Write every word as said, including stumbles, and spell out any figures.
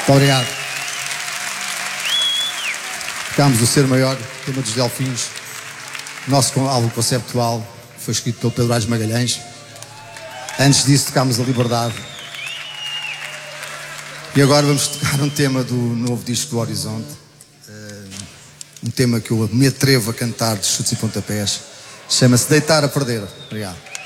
Muito obrigado. Tocámos o Ser Maior, tema dos Delfins. Nosso álbum conceptual foi escrito pelo Pedro Aires Magalhães. Antes disso tocámos a Liberdade. E agora vamos tocar um tema do novo disco do Horizonte. Um tema que eu me atrevo a cantar de chutes e pontapés. Chama-se Deitar a Perder. Obrigado.